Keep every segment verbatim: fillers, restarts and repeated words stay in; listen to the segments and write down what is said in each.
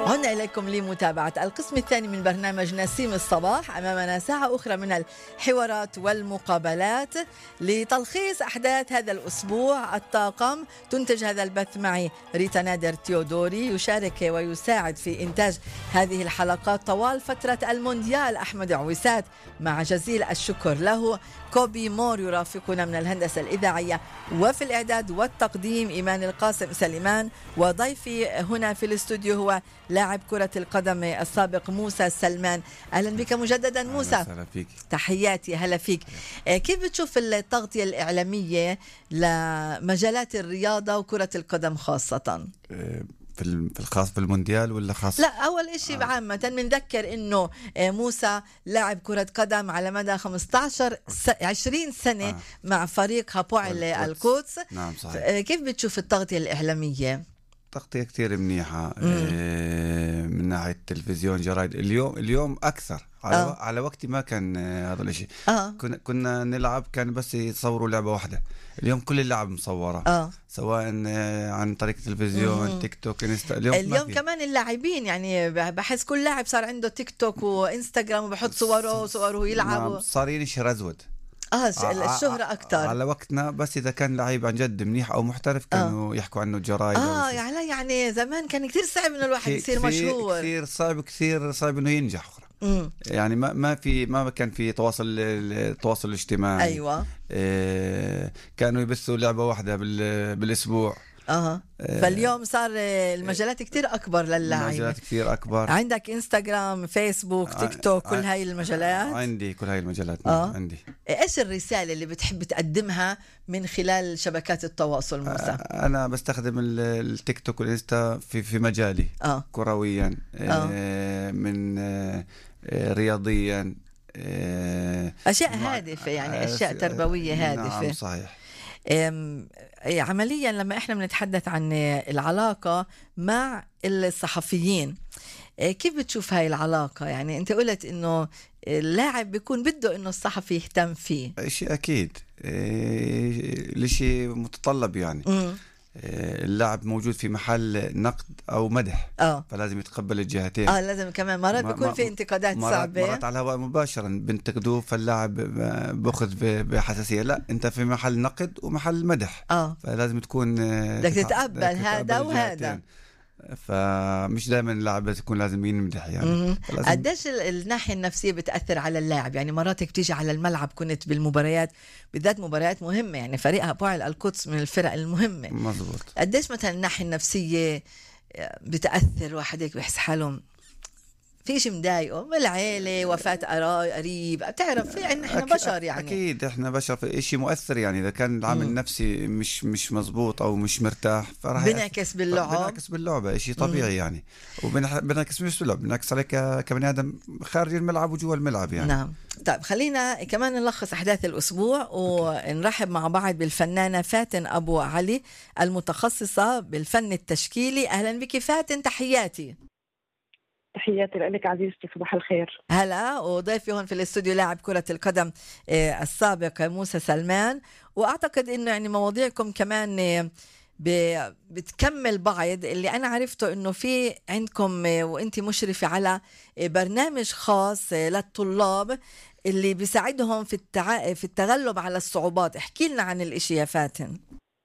عدنا إليكم لمتابعة القسم الثاني من برنامج نسيم الصباح. أمامنا ساعة أخرى من الحوارات والمقابلات لتلخيص أحداث هذا الأسبوع. الطاقم تنتج هذا البث معي ريتا نادر تيودوري، يشارك ويساعد في إنتاج هذه الحلقات طوال فترة المونديال أحمد عويسات، مع جزيل الشكر له. كوبي مور يرافقنا من الهندسة الإذاعية، وفي الإعداد والتقديم إيمان القاسم سليمان، وضيفي هنا في الاستوديو هو لاعب كرة القدم السابق موسى سلمان. أهلا بك مجددا موسى. أهلا فيك. تحياتي، هلا فيك. كيف بتشوف التغطية الإعلامية لمجالات الرياضة وكرة القدم خاصة؟ في الخاص في المونديال ولا خاص؟ لا، أول إشي آه. عامة بنذكر إنه موسى لاعب كرة قدم على مدى خمسة عشر عشرين سنة آه. مع فريق هابوعل القدس. نعم صحيح. كيف بتشوف التغطية الإعلامية؟ تغطية كتير منيحة آه من ناحية التلفزيون، جرايد. اليوم اليوم أكثر على, آه. على وقت ما كان آه هذا الشيء. آه. كنا كنا نلعب كان بس يصوروا لعبة واحدة. اليوم كل اللعب مصورة آه. سواء آه عن طريق التلفزيون مم. تيك توك انستا. اليوم, اليوم كمان اللاعبين يعني بحس كل لاعب صار عنده تيك توك وإنستغرام وبحط صوره وصوره يلعب. صار ينشر أزود. اه الشهرة أكتر. على وقتنا بس إذا كان لعيب عن جد منيح أو محترف كانوا آه. يحكوا عنه جرايد. آه يعني يعني زمان كان كتير صعب إنه الواحد يصير مشهور. كتير صعب كتير صعب إنه ينجح أخرى. مم. يعني ما ما في ما كان في تواصل التواصل الاجتماعي. أيوة. آه كانوا يبثوا لعبة واحدة بالأسبوع. أه. فاليوم صار المجالات كتير أكبر للاعب. المجالات كتير أكبر. عندك إنستغرام، فيسبوك، تيك توك، كل هاي المجالات. عندي كل هاي المجالات. أه. عندي. إيش الرسالة اللي بتحب تقدمها من خلال شبكات التواصل موسى؟ أنا بستخدم التيك توك والإنستا في في مجالي أه. كرويا أه. من رياضيا أشياء هادفة، يعني أشياء تربوية هادفة. نعم صحيح. عمليا لما احنا بنتحدث عن العلاقة مع الصحفيين، كيف بتشوف هاي العلاقة؟ يعني انت قلت انه اللاعب بيكون بده انه الصحفي يهتم فيه. شيء اكيد لشيء متطلب يعني. م. اللاعب موجود في محل نقد أو مدح آه. فلازم يتقبل الجهتين. اه لازم كمان مرات بيكون في انتقادات مرات صعبة. مرات على الهواء مباشرة بنتقدوه فاللاعب بأخذ بحساسية. لا، أنت في محل نقد ومحل مدح آه. فلازم تكون بدك تتقبل هذا وهذا. فمش دائما اللاعب تكون لازم يمدح يعني. قديش الناحية النفسية بتأثر على اللاعب؟ يعني مرات بتيجي على الملعب، كنت بالمباريات بالذات مباريات مهمة، يعني فريق هابوعل القدس من الفرق المهمة. مظبوط. قديش مثلا الناحية النفسية بتأثر؟ واحد هيك بيحس حاله في شيء مضايقه من العيلة، وفاة قريب، بتعرف يعني احنا بشر يعني. اكيد احنا بشر، في شيء مؤثر يعني. اذا كان العامل النفسي مش مش مزبوط او مش مرتاح فراح بنعكس باللعب. بنعكس باللعبه شيء طبيعي مم. يعني. وبنعكس مش باللعب، بنعكس عليك كبني ادم خارج الملعب وجوا الملعب يعني. نعم. طيب خلينا كمان نلخص احداث الاسبوع ونرحب مع بعض بالفنانة فاتن ابو علي المتخصصة بالفن التشكيلي. اهلا بك فاتن، تحياتي. تحياتي لك عزيزتي، صباح الخير. هلا. وضيفي هون في الاستوديو لاعب كرة القدم السابق موسى سلمان. واعتقد انه يعني مواضيعكم كمان بتكمل بعض. اللي انا عرفته انه في عندكم وانت مشرفة على برنامج خاص للطلاب اللي بيساعدهم في التع... في التغلب على الصعوبات. احكي لنا عن الاشي يا فاتن.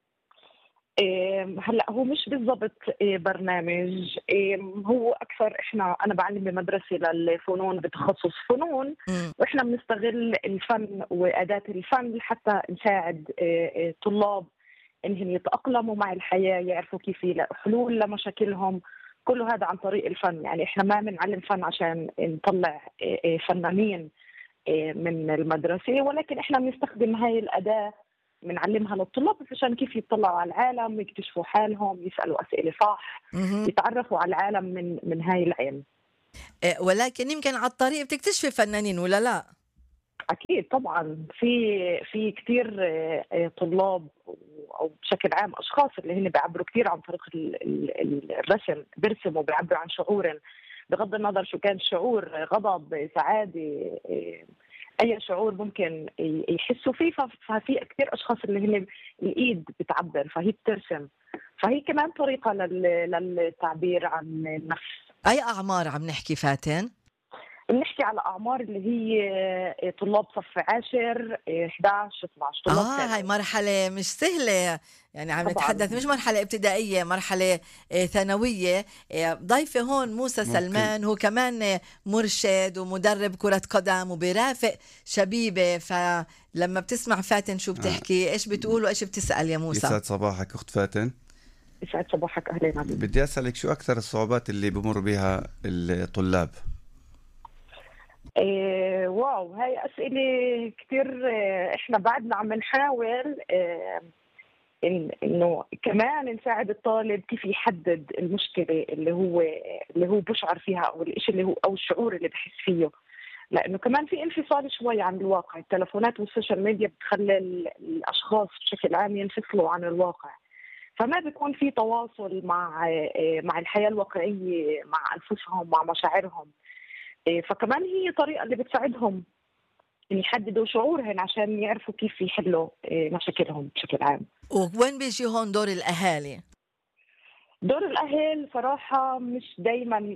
هلا هو مش بالضبط برنامج، هو اكثر احنا انا بعلم بمدرسه للفنون بتخصص فنون م. واحنا بنستغل الفن واداه الفن لحتى نساعد طلاب انهم يتاقلموا مع الحياه، يعرفوا كيف يلاقوا حلول لمشاكلهم. كل هذا عن طريق الفن. يعني احنا ما بنعلم فن عشان نطلع فنانين من المدرسه، ولكن احنا بنستخدم هاي الاداه بنعلمها للطلاب عشان كيف يطلعوا على العالم، يكتشفوا حالهم، يسألوا أسئلة صح، يتعرفوا على العالم من من هاي العين. ولكن يمكن على الطريق بتكتشفي فنانين ولا لا؟ أكيد طبعا. في في كتير طلاب أو بشكل عام أشخاص اللي هن بيعبروا كتير عن طريق الرسم، بيرسموا بيعبروا عن شعور بغض النظر شو كان الشعور، غضب، سعادة، أي شعور ممكن يحسوا فيه. ففي كثير أشخاص اللي هن الإيد بتعبر، فهي بترسم، فهي كمان طريقة للتعبير عن النفس. أي أعمار عم نحكي فاتن؟ بنحكي على أعمار اللي هي طلاب صف عاشر، إحدى عشر، اثني عشر، طلاب آه ثانوي. هاي مرحلة مش سهلة، يعني عم طبعا نتحدث مش مرحلة ابتدائية، مرحلة آه، ثانوية. آه، ضيفة هون موسى ممكن. سلمان، هو كمان آه، مرشد ومدرب كرة قدم وبرافق شبيبة. فلما بتسمع فاتن شو بتحكي، ايش بتقول وايش بتسأل يا موسى؟ يسعد صباحك أخت فاتن. يسعد صباحك، أهلين عليك. بدي أسألك شو أكثر الصعوبات اللي بمر بها الطلاب؟ إيه واو، هاي أسئلة كتير. إيه إحنا بعدنا عم نحاول إيه إن إنه كمان نساعد الطالب كيف يحدد المشكلة اللي هو اللي هو بشعر فيها، أو الإشي اللي هو أو الشعور اللي بحس فيه، لأنه كمان في انفصال شوي عن الواقع. التلفونات والسوشيال ميديا بتخلي الأشخاص بشكل عام ينفصلوا عن الواقع، فما بيكون في تواصل مع إيه مع الحياة الواقعية، مع أنفسهم، مع مشاعرهم. فكمان هي طريقة اللي بتساعدهم إن يحددوا شعورهم عشان يعرفوا كيف يحلوا مشاكلهم بشكل عام. وين بيجي هون دور الأهالي؟ دور الأهل صراحة مش دايما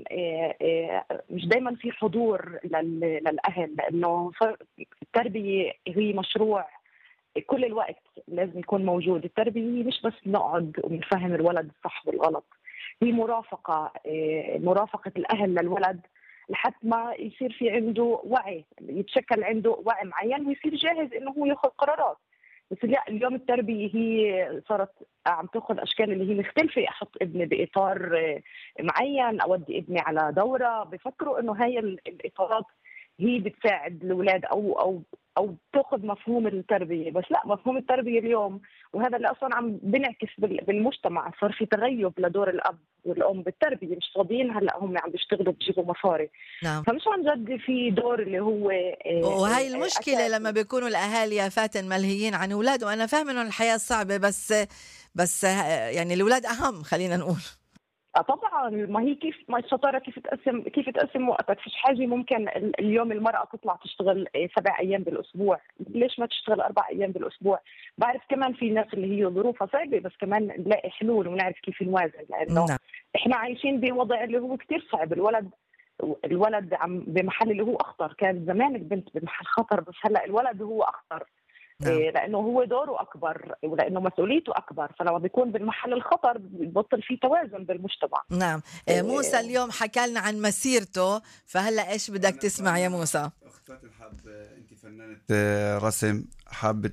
مش دايما في حضور للأهل، لأنه التربية هي مشروع كل الوقت لازم يكون موجود. التربية مش بس نقعد ونفهم الولد الصح والغلط، هي مرافقة مرافقة الأهل للولد لحد ما يصير في عنده وعي، يتشكل عنده وعي معين ويصير جاهز انه هو ياخذ قرارات. بس لا، اليوم التربيه هي صارت عم تاخذ اشكال اللي هي مختلفه. احط ابني باطار معين، اودي ابني على دوره، بفكروا انه هاي الاطارات هي بتساعد الاولاد او او او تاخذ مفهوم التربيه. بس لا، مفهوم التربيه اليوم، وهذا اللي اصلا عم بنعكس بالمجتمع، صار في تغيب لدور الاب والام بالتربيه، مش فاضيين هلا هم عم بيشتغلوا بيجيبوا مصاري. نعم. فمش عن جد في دور اللي هو وهي المشكلة أساسي. لما بيكونوا الأهالي يا فاتن ملهيين عن أولادهم. أنا فاهمة إنه الحياة صعبة، بس بس يعني الأولاد أهم، خلينا نقول. اه طبعا، ما هي كيف ما الشطاره كيف تقسم كيف تقسم وقتك. فيش حاجه ممكن اليوم المراه تطلع تشتغل سبع ايام بالاسبوع، ليش ما تشتغل اربع ايام بالاسبوع؟ بعرف كمان في ناس اللي هي ظروفها صعبه، بس كمان نلاقي حلول ونعرف كيف نوازن، لانه نعم. احنا عايشين بوضع اللي هو كثير صعب. الولد الولد عم بمحل اللي هو اخطر. كان زمان البنت بمحل خطر، بس هلا الولد هو اخطر. نعم. لانه هو دوره اكبر ولانه مسؤوليته اكبر، فلما بيكون بالمحل الخطر بيبطل في توازن بالمجتمع. نعم. موسى اليوم حكى لنا عن مسيرته، فهلا ايش بدك تسمع يا موسى؟ اخت فاتن، حاب انت فنانة رسم، حابة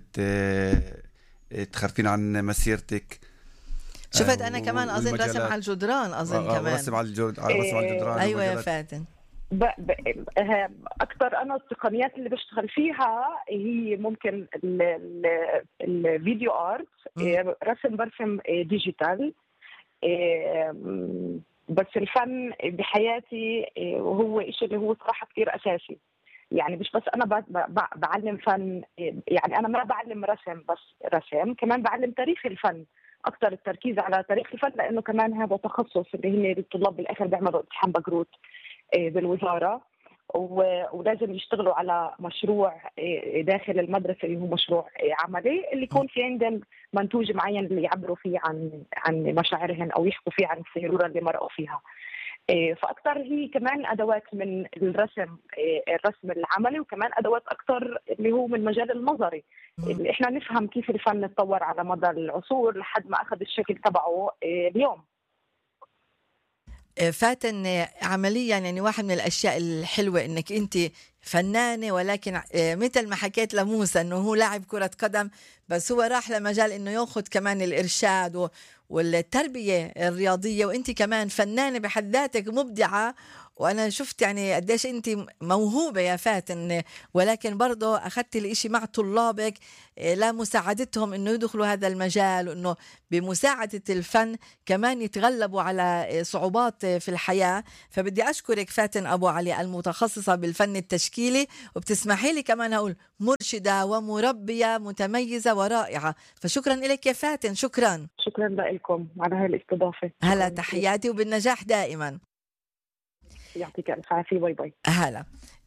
تخرفين عن مسيرتك. شفت انا كمان اظن رسم على الجدران، اظن آه كمان رسم على الجدران. رسم على الجدران. ايوه يا فاتن. ب... ب... اكثر انا التقنيات اللي بشتغل فيها هي ممكن ال... ال... الفيديو ارت، رسم برسم ديجيتال. بس الفن بحياتي وهو إشي اللي هو صراحة كتير أساسي. يعني مش بس أنا ب... ب... بعلم فن، يعني أنا ما بعلم رسم بس، رسم كمان بعلم تاريخ الفن، أكثر التركيز على تاريخ الفن، لأنه كمان هذا تخصص اللي هن الطلاب بالآخر بيعملوا امتحان بكالوريوس بالوزارة، ولازم يشتغلوا على مشروع داخل المدرسة اللي هو مشروع عملي، اللي يكون في عندهم منتوج معين اللي يعبروا فيه عن عن مشاعرهم أو يحكوا فيه عن السيرورة اللي مرقوا فيها. فأكثر هي كمان أدوات من الرسم الرسم العملي، وكمان أدوات أكثر اللي هو من مجال النظري، اللي إحنا نفهم كيف الفن تطور على مدى العصور لحد ما أخذ الشكل تبعه اليوم. فاتن، عمليا يعني واحد من الأشياء الحلوة إنك أنت فنانة، ولكن مثل ما حكيت لموسى إنه هو لاعب كرة قدم، بس هو راح لمجال إنه يأخذ كمان الإرشاد والتربية الرياضية، وأنت كمان فنانة بحد ذاتك مبدعة. وأنا شفت يعني قديش أنت موهوبة يا فاتن، ولكن برضه أخذت الإشي مع طلابك لمساعدتهم إنه يدخلوا هذا المجال، وإنه بمساعدة الفن كمان يتغلبوا على صعوبات في الحياة. فبدي أشكرك فاتن أبو علي، المتخصصة بالفن التشكيلي، وبتسمحي لي كمان أقول مرشدة ومربية متميزة ورائعة. فشكرا لك يا فاتن. شكرا شكرا لكم على هاي الاستضافة. هلا، تحياتي وبالنجاح دائما. يعطيك الف عافية. باي باي. هلا.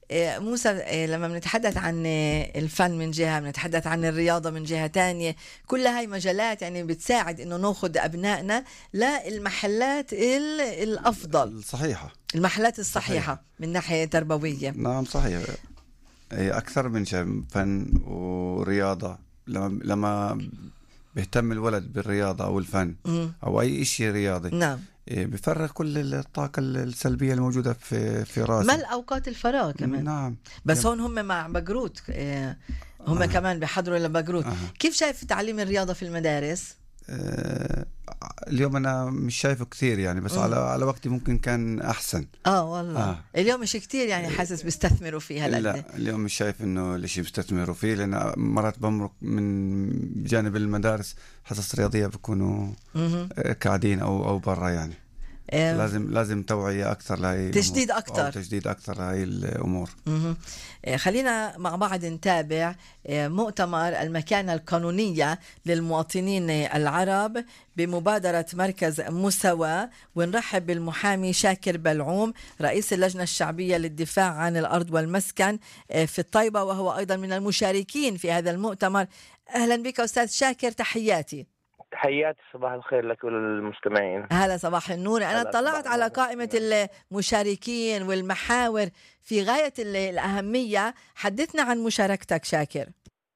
موسى، لما بنتحدث عن الفن من جهة، بنتحدث عن الرياضة من جهة تانية، كل هاي مجالات يعني بتساعد إنه نأخذ أبنائنا للمحلات الأفضل الصحيحة، المحلات الصحيحة صحيح. من ناحية تربوية. نعم صحيح. هي أكثر من شيء، فن ورياضة. لما لما بيهتم الولد بالرياضة أو الفن م. أو أي شيء رياضي، نعم، بيفرغ كل الطاقة السلبية الموجودة في في راسه. ما الأوقات الفراغ كمان. نعم. بس كم. هون هم مع بقروت، هم آه. كمان بيحضروا لبقروت. آه. كيف شايف تعليم الرياضة في المدارس؟ آه اليوم أنا مش شايفه كثير يعني، بس م. على على وقتي ممكن كان أحسن. آه والله. آه. اليوم مش كثير يعني حاسس بيستثمروا فيها. لا اليوم مش شايف إنه الشيء بيستثمروا فيه، لأن مرات بمرق من جانب المدارس حصص رياضية بيكونوا قاعدين أو أو برا يعني. آه. لازم لازم توعية أكثر لهي تجديد أكثر تجديد أكثر لهي الأمور. آه. خلينا مع بعض نتابع آه مؤتمر المكانة القانونية للمواطنين العرب بمبادرة مركز مساواة، ونرحب بالمحامي شاكر بلعوم رئيس اللجنة الشعبية للدفاع عن الأرض والمسكن آه في الطيبة، وهو أيضا من المشاركين في هذا المؤتمر. أهلا بك أستاذ شاكر، تحياتي. تحياتي، صباح الخير لك وللمستمعين. هلا صباح النور. أنا اطلعت على قائمة المشاركين والمحاور في غاية الأهمية، حدثنا عن مشاركتك شاكر.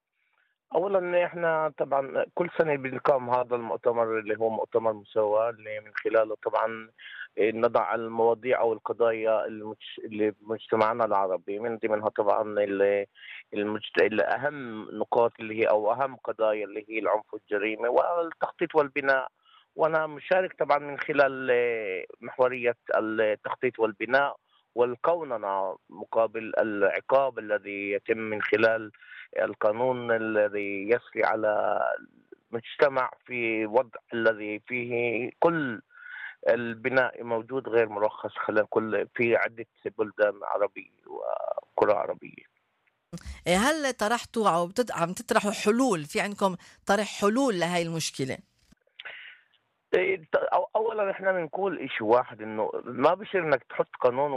أولا إحنا طبعا كل سنة بنقام هذا المؤتمر اللي هو مؤتمر مساواة، اللي من خلاله طبعا نضع المواضيع أو القضايا اللي بمجتمعنا العربي، من ضمنها طبعا المجت... الأهم نقاط اللي هي أو أهم قضايا اللي هي العنف والجريمة والتخطيط والبناء. وأنا مشارك طبعا من خلال محورية التخطيط والبناء والقوننة مقابل العقاب الذي يتم من خلال القانون الذي يسري على المجتمع في وضع الذي فيه كل البناء موجود غير مرخص، خلينا نقول في عدة بلدان عربية وقرى عربية. هل طرحتوا أو عم تطرحوا حلول؟ في عندكم طرح حلول لهي المشكلة؟ اولا احنا بنقول شيء واحد، انه ما بصير انك تحط قانون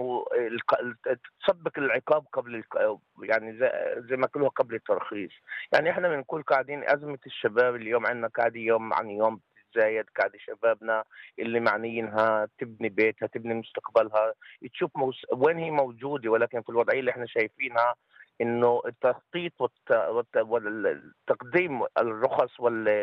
وتسبق العقاب قبل يعني زي, زي ما قالوا قبل الترخيص. يعني احنا بنقول قاعدين ازمه الشباب اليوم عندنا، قاعد يوم عن يوم بتتزايد، قاعد شبابنا اللي معنيينها تبني بيتها تبني مستقبلها تشوف موس... وين هي موجوده، ولكن في الوضعيه اللي احنا شايفينها انه التخطيط والتقديم الرخص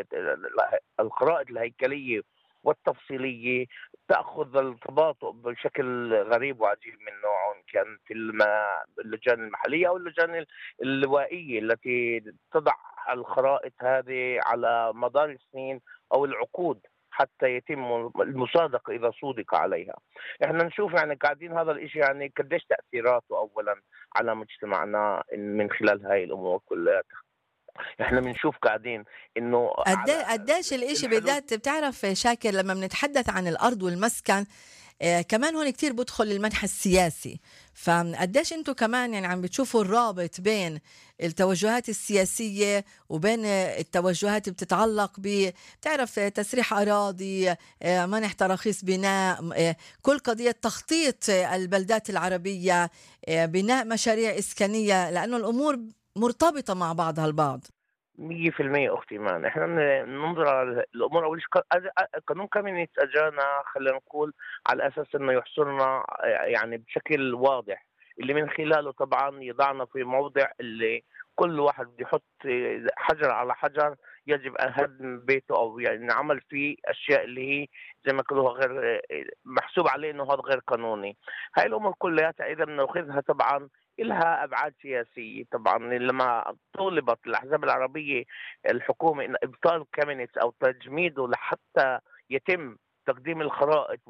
والخرائط الهيكليه والتفصيليه تاخذ التباطؤ بشكل غريب وعجيب من نوعه، كان في اللجان المحليه او اللجان اللوائيه التي تضع الخرائط هذه على مدار السنين او العقود حتى يتم المصادقه اذا صودق عليها. احنا نشوف يعني قاعدين هذا الشيء يعني قديش تاثيراته اولا على مجتمعنا من خلال هاي الامور كلها. احنا بنشوف قاعدين انه قديش الاشي بالذات. بتعرف شاكر، لما بنتحدث عن الارض والمسكن آه كمان هون كتير بدخل المنحى السياسي، فقديش انتم كمان يعني عم بتشوفوا الرابط بين التوجهات السياسية وبين التوجهات بتتعلق ب بتعرف تسريح أراضي، آه منح تراخيص بناء، آه كل قضية تخطيط البلدات العربية، آه بناء مشاريع إسكانية، لأنه الأمور مرتبطة مع بعضها البعض. مية في المية أختي مان. إحنا ننظر على الأمور أول شيء. قانون كامينيتس أجانا خلينا نقول على أساس إنه يحصرنا يعني بشكل واضح، اللي من خلاله طبعا يضعنا في موضع اللي كل واحد بده يحط حجر على حجر يجب أن هدم بيته أو يعني عمل فيه أشياء اللي هي زي ما قالوها غير محسوب عليه إنه هذا غير قانوني. هاي الأمور كلها إذا بناخذها طبعا إلها أبعاد سياسية. طبعا لما طولبت الأحزاب العربية الحكومة إن إبطال كامينيتس أو تجميده لحتى يتم تقديم الخرائط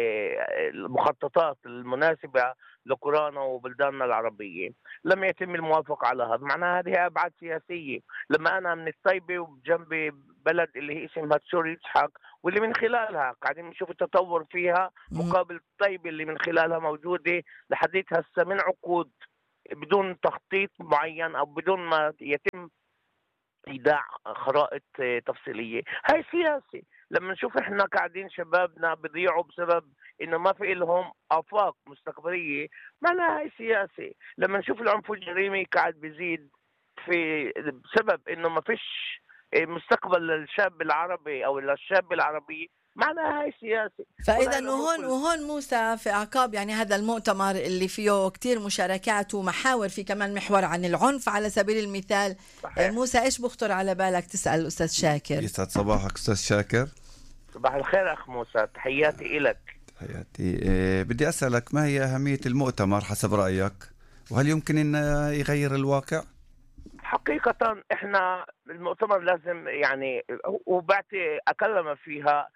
والمخططات المناسبة لقرانا وبلداننا العربية، لم يتم الموافقة على هذا. معناها هذه أبعاد سياسية. لما أنا من الطيبة وبجنبي بلد اللي هي اسمها تشور يسحق، واللي من خلالها قاعدين نشوف التطور فيها مقابل الطيبة اللي من خلالها موجودة لحديث هسه من عقود بدون تخطيط معين أو بدون ما يتم إيداع خرائط تفصيلية. هاي سياسة. لما نشوف احنا قاعدين شبابنا بيضيعوا بسبب انه ما في لهم افاق مستقبليه، معناها هي سياسه. لما نشوف العنف الجريمي قاعد بيزيد في بسبب انه ما فيش مستقبل للشاب العربي او للشاب العربي، معناها هاي سياسه. فاذا وهون وهون موسى في اعقاب يعني هذا المؤتمر اللي فيه كتير مشاركات ومحاور، في كمان محور عن العنف على سبيل المثال. صحيح. موسى، ايش بخطر على بالك تسال الاستاذ شاكر؟ يسعد صباحك استاذ شاكر. صباح الخير اخ موسى، تحياتي لك. تحياتي. إيه بدي اسالك، ما هي اهميه المؤتمر حسب رايك، وهل يمكن ان يغير الواقع؟ حقيقة احنا المؤتمر لازم يعني، وبعتي اكلم فيها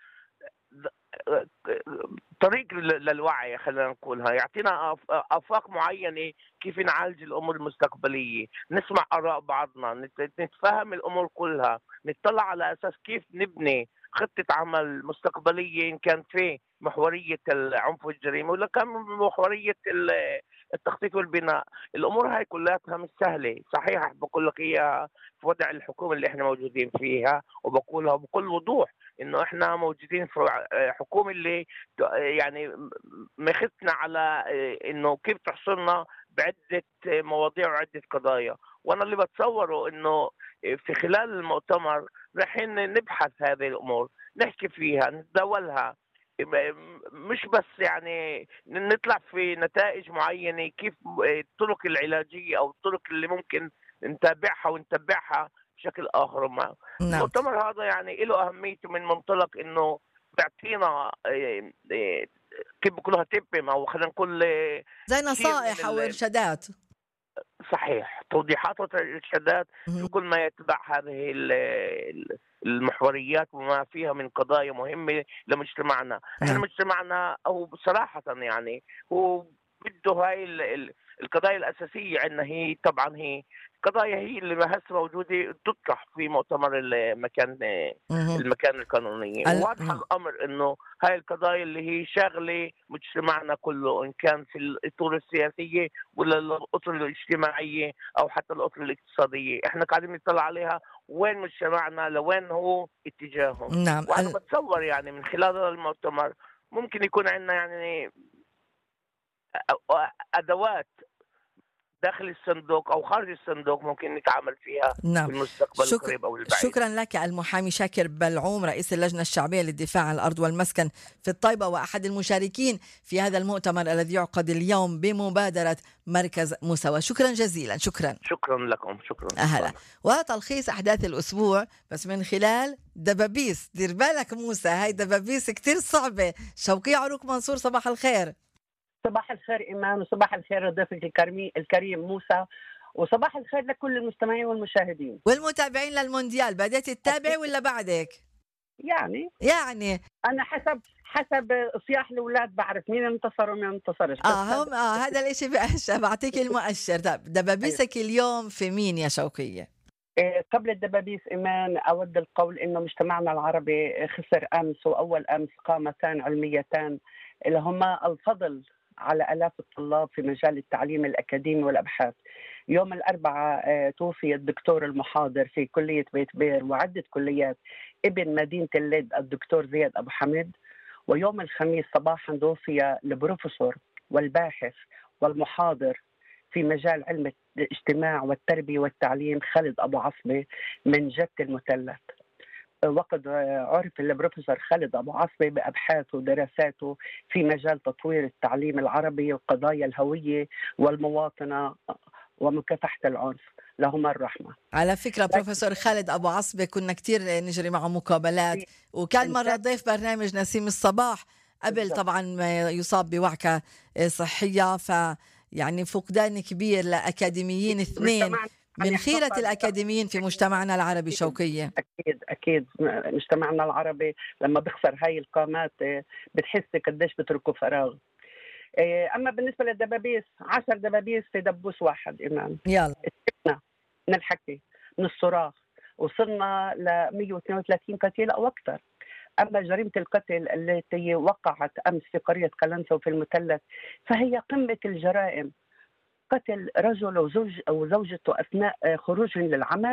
طريق للوعي، خلينا نقولها، يعطينا افاق معينه كيف نعالج الامور المستقبليه، نسمع اراء بعضنا، نتفهم الامور كلها، نطلع على اساس كيف نبني خطه عمل مستقبليه، ان كان في محوريه العنف والجريمه ولا كان محوريه التخطيط والبناء. الامور هاي كلها مش سهله، صحيح بقول لك اياها في وضع الحكومه اللي احنا موجودين فيها، وبقولها بكل وضوح انه احنا موجودين في حكومه اللي يعني مخطنا على انه كيف تحصلنا بعده مواضيع وعده قضايا. وانا اللي بتصوره انه في خلال المؤتمر رايحين نبحث هذه الامور، نحكي فيها، نتداولها، مش بس يعني نطلع في نتائج معينه كيف الطرق العلاجيه او الطرق اللي ممكن نتابعها ونتبعها بشكل اخر. ما نعم. المؤتمر هذا يعني له اهميته من منطلق انه بيعطينا كيف بقولها تبم، او خلينا نقول زي نصائح او ارشادات. صحيح، توضيحات وارشادات لكل ما يتبع هذه المحوريات وما فيها من قضايا مهمه لمجتمعنا. احنا نعم. مجتمعنا او بصراحه يعني هو بده هاي القضايا الاساسيه عندنا، هي طبعا هي قضايا هي اللي هسه موجوده تطرح في مؤتمر المكان المكان القانونيه. واضح الامر انه هاي القضايا اللي هي شاغله مجتمعنا كله، ان كان في الاطر السياسيه ولا الاطر الاجتماعيه او حتى الاطر الاقتصاديه، احنا قاعدين نطلع عليها وين مجتمعنا لوين هو اتجاههم. نعم. وانا بتصور يعني من خلال هذا المؤتمر ممكن يكون عندنا يعني ادوات داخل الصندوق او خارج الصندوق ممكن نتعامل فيها نعم. في المستقبل شك... القريب او البعيد. شكرا لك المحامي شاكر بلعوم، رئيس اللجنه الشعبيه للدفاع عن الارض والمسكن في الطيبه، واحد المشاركين في هذا المؤتمر الذي يعقد اليوم بمبادره مركز مساواة. شكرا جزيلا. شكرا شكرا لكم. شكرا. اهلا. وتلخيص احداث الاسبوع بس من خلال دبابيس. دير بالك موسى، هاي دبابيس كتير صعبه. شوقية عروق منصور، صباح الخير. صباح الخير إيمان، وصباح الخير لضيفك الكريم الكريم موسى، وصباح الخير لكل المستمعين والمشاهدين والمتابعين للمونديال. بدأت تتابع ولا بعدك؟ يعني يعني أنا حسب حسب صياح الأولاد بعرف مين انتصر ومين انتصرش. اه هم اه هذا الاشي بأشر. بعطيك المؤشر. طب دبابيسك اليوم في مين يا شوقية؟ إيه قبل الدبابيس إيمان أود القول إنه مجتمعنا العربي خسر أمس، وأول أمس قامتان علميتان اللي هما الفضل على آلاف الطلاب في مجال التعليم الأكاديمي والأبحاث. يوم الأربعاء توفي الدكتور المحاضر في كلية بيت بير وعدة كليات ابن مدينة اللد الدكتور زياد أبو حمد. ويوم الخميس صباحا توفي البروفيسور والباحث والمحاضر في مجال علم الاجتماع والتربية والتعليم خالد أبو عصبة من جدة المثلث. وقد عرف البروفيسور خالد أبو عصبة بأبحاثه ودراساته في مجال تطوير التعليم العربي وقضايا الهوية والمواطنة ومكافحة العنف، لهما الرحمة. على فكرة بروفيسور خالد أبو عصبة كنا كتير نجري معه مقابلات، وكان مرة ضيف برنامج نسيم الصباح قبل طبعا ما يصاب بوعكة صحية، فيعني فقدان كبير لأكاديميين اثنين من خيرة الأكاديميين في مجتمعنا العربي. شوقية أكيد أكيد مجتمعنا العربي لما بخسر هاي القامات بتحس قديش بتركوا فراغ. أما بالنسبة للدبابيس، عشر دبابيس في دبوس واحد إمام. يلا تعبنا من الحكي من الصراخ، وصلنا ل مئة واثنين وثلاثين قتيل أو أكثر. أما جريمة القتل التي وقعت أمس في قرية قلنسة وفي المثلث فهي قمة الجرائم. قتل رجل وزوج أو زوجته أثناء خروجهم للعمل